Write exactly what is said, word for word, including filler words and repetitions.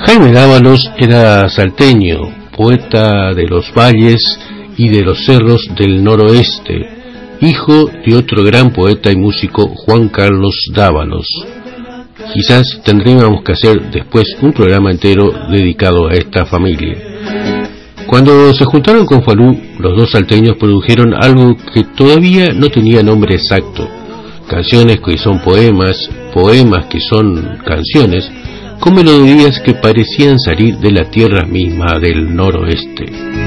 Jaime Dávalos era salteño, poeta de los valles y de los cerros del noroeste, hijo de otro gran poeta y músico, Juan Carlos Dávalos. Quizás tendríamos que hacer después un programa entero dedicado a esta familia. Cuando se juntaron con Falú, los dos salteños produjeron algo que todavía no tenía nombre exacto: canciones que son poemas, poemas que son canciones, con melodías que parecían salir de la tierra misma del noroeste.